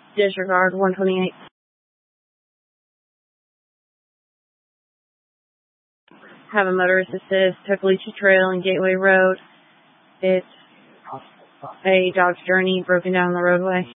Disregard 128. Have a motorist assist, Toccoleccia Trail and Gateway Road. It's a dog's journey broken down the roadway.